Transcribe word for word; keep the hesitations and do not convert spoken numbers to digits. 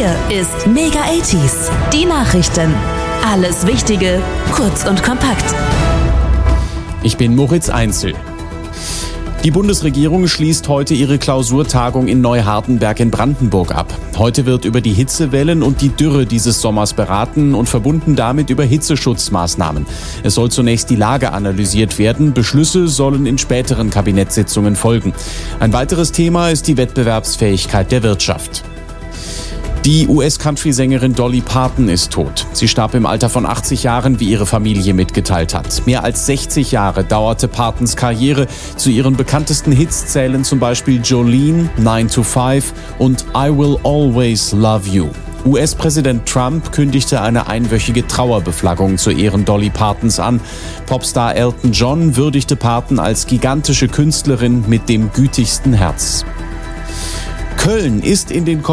Hier ist Mega achtziger, die Nachrichten. Alles Wichtige, kurz und kompakt. Ich bin Moritz Einzel. Die Bundesregierung schließt heute ihre Klausurtagung in Neuhardenberg in Brandenburg ab. Heute wird über die Hitzewellen und die Dürre dieses Sommers beraten und verbunden damit über Hitzeschutzmaßnahmen. Es soll zunächst die Lage analysiert werden. Beschlüsse sollen in späteren Kabinettssitzungen folgen. Ein weiteres Thema ist die Wettbewerbsfähigkeit der Wirtschaft. Die U S-Country-Sängerin Dolly Parton ist tot. Sie starb im Alter von achtzig Jahren, wie ihre Familie mitgeteilt hat. Mehr als sechzig Jahre dauerte Partons Karriere. Zu ihren bekanntesten Hits zählen zum Beispiel Jolene, nine to five und I Will Always Love You. U S-Präsident Trump kündigte eine einwöchige Trauerbeflaggung zu Ehren Dolly Partons an. Popstar Elton John würdigte Parton als gigantische Künstlerin mit dem gütigsten Herz. Köln ist in den